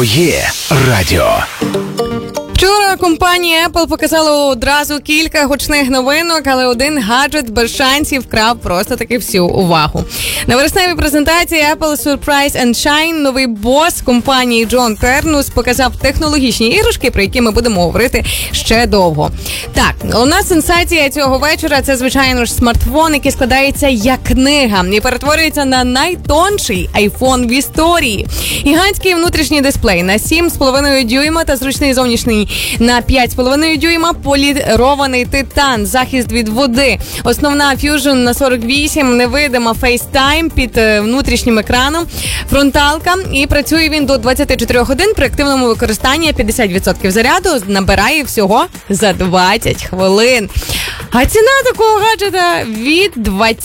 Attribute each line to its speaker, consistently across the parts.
Speaker 1: Твоє радіо.
Speaker 2: Вчора компанія Apple показала одразу кілька гучних новинок, але один гаджет без шансів вкрав просто таки всю увагу. На вересневій презентації Apple Surprise and Shine новий бос компанії Джон Тернус показав технологічні іграшки, про які ми будемо говорити ще довго. Так, головна сенсація цього вечора – це, звичайно ж, смартфон, який складається як книга і перетворюється на найтонший iPhone в історії. Гігантський внутрішній дисплей на 7,5 дюйма та зручний зовнішній на 5,5 дюйма, полірований титан, захист від води, основна Fusion на 48, невидима FaceTime під внутрішнім екраном, фронталка, і працює він до 24 годин при активному використанні, 50% заряду набирає всього за 20 хвилин. А ціна такого гаджета від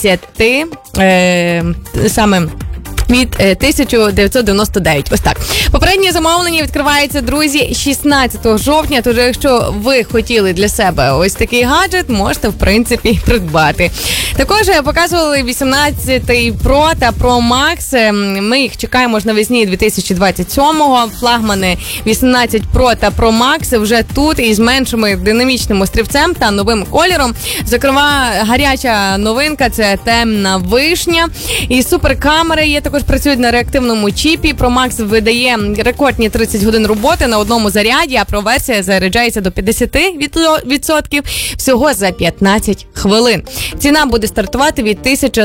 Speaker 2: 1999. Ось так. Попереднє замовлення відкривається, друзі, 16 жовтня. Тож, якщо ви хотіли для себе ось такий гаджет, можете, в принципі, придбати. Також показували 18-й Pro та Pro Max. Ми їх чекаємо навесні 2027-го. Флагмани 18 Pro та Pro Max вже тут із меншим динамічним острівцем та новим кольором. Зокрема, гаряча новинка – це темна вишня. І суперкамери є, також працюють на реактивному чіпі. Pro Max видає рекордні 30 годин роботи на одному заряді, а Pro версія заряджається до 50% всього за 15 хвилин.Ціна буде стартувати від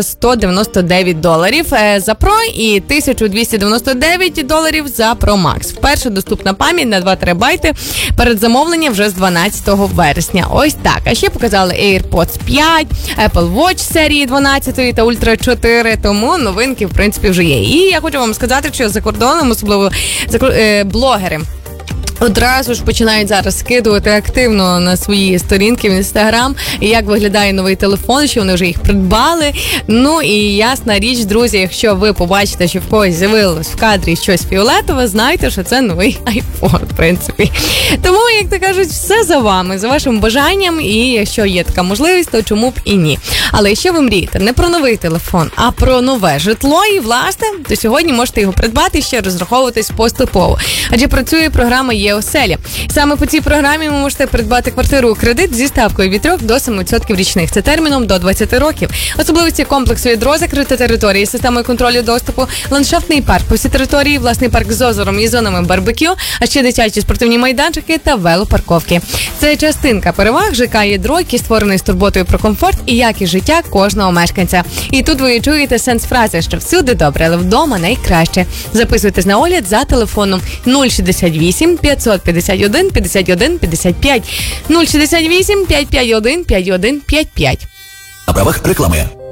Speaker 2: $1199 за Pro і $1299 за Pro Max. Вперше доступна пам'ять на 2 терабайти перед замовленням вже з 12 вересня. Ось так. А ще показали AirPods 5, Apple Watch серії 12 та Ultra 4, тому новинки, в принципі, вже є. І я хочу вам сказати, що за кордоном, особливо блогери, одразу ж починають зараз скидувати активно на свої сторінки в Інстаграм, як виглядає новий телефон, що вони вже їх придбали. Ну і ясна річ, друзі, якщо ви побачите, що в когось з'явилось в кадрі щось фіолетове, знайте, що це новий iPhone, в принципі. Тому, як то кажуть, все за вами, за вашим бажанням, і якщо є така можливість, то чому б і ні. Але якщо ви мрієте не про новий телефон, а про нове житло і власне, то сьогодні можете його придбати і ще розраховуватись поступово. Адже працює програма «Є-оселя». Саме по цій програмі ви можете придбати квартиру у кредит зі ставкою від 3 до 7% річних. Це терміном до 20 років. Особливості комплексу ядро, закрита територія, системою контролю доступу, ландшафтний парк по всій території, власний парк з озером і зонами барбекю, а ще дитячі спортивні майданчики та велопарковки. Це частинка переваг ЖК «Ядро», який створений з турботою про комфорт і якість життя кожного мешканця. І тут ви чуєте сенс фрази, що всюди добре, але вдома найкраще. Записуйтесь на огляд за телефоном 068 551 51 55 068 551 51 55.
Speaker 1: На правах реклами.